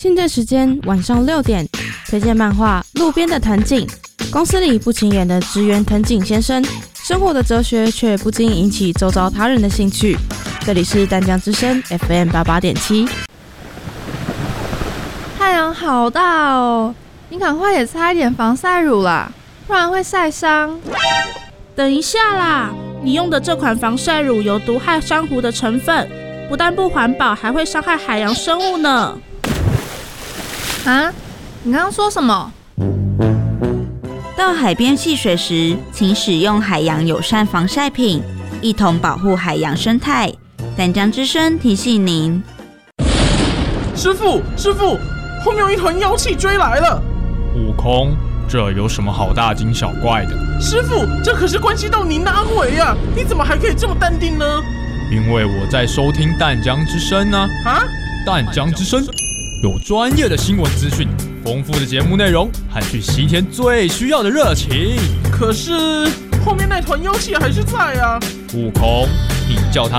现在时间晚上6点，推荐漫画《路边的藤井》。公司里不起眼的职员藤井先生，生活的哲学却不禁引起周遭他人的兴趣。这里是淡江之声 FM88.7。 太阳好大哦，你赶快也擦一点防晒乳啦，不然会晒伤。 等一下啦，你用的这款防晒乳有毒害珊瑚的成分，不但不环保，还会伤害海洋生物呢。 啊？你刚刚说什么？ 到海边戏水时，请使用海洋友善防晒品，一同保护海洋生态。淡江之声提醒您。 师傅，后面有一团妖气追来了。 悟空，这有什么好大惊小怪的？ 师傅，这可是关系到您的安危啊！你怎么还可以这么淡定呢？ 因为我在收听淡江之声呢。 啊？ 淡江之声有专业的新闻资讯，丰富的节目内容和去西天最需要的热情。 可是后面那团妖气还是在啊。 悟空，你叫他